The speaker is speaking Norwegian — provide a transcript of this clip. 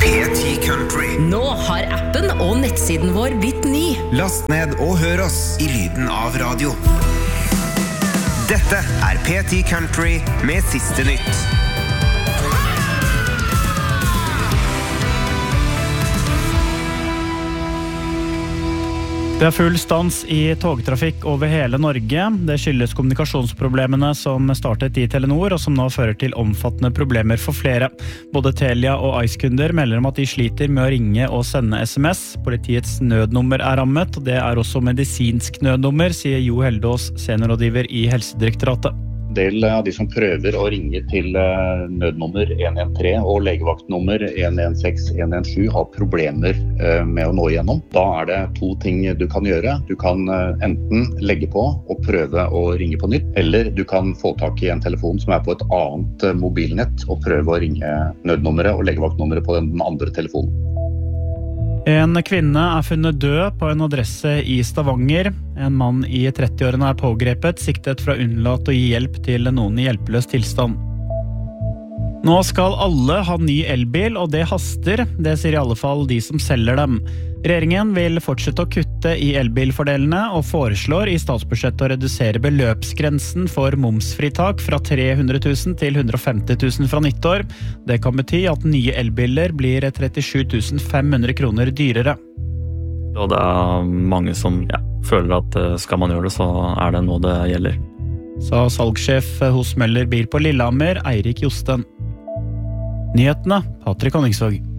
P10 Country. Nå har appen og nettsiden vår blitt ny. Last ned og hør oss i lyden av radio. Dette er P10 Country med siste nytt. Det full stans i togtrafikk over hele Norge. Det skyldes kommunikasjonsproblemene som startet i Telenor, og som nå fører til omfattende problemer for flere. Både Telia og Ice-kunder melder om at de sliter med å ringe og sende SMS. Politiets nødnummer rammet, og det også medisinsk nødnummer, sier Jo Heldås, seniorrådgiver i Helsedirektoratet. En del av de som prøver å ringe til nødnummer 113 og legevaktnummer 116-117 har problemer med å nå igjennom. Da det 2 ting du kan gjøre. Du kan enten legge på og prøve å ringe på nytt, eller du kan få tak i en telefon som på et annet mobilnett og prøve å ringe nødnummeret og legevaktnummeret på den andre telefonen. En kvinne funnet død på en adresse i Stavanger. En mann i 30-årene pågrepet, siktet fra unnlatt å gi hjelp til noen i hjelpeløs tilstand. Nå skal alle ha ny elbil, og det haster. Det sier i alle fall de som selger dem. Regjeringen vil fortsette å kutte i elbilfordelene, og foreslår i statsbudsjettet å redusere beløpsgrensen for momsfritak fra 300 000 til 150 000 fra nyttår. Det kan bety at nye elbiler blir 37 500 kroner dyrere. Og det mange som føler at skal man gjøre det, så det noe det gjelder. Sa salgssjef hos Møller Bil på Lillehammer, Eirik Josten. Nyhetene, Patrick Honningsvåg.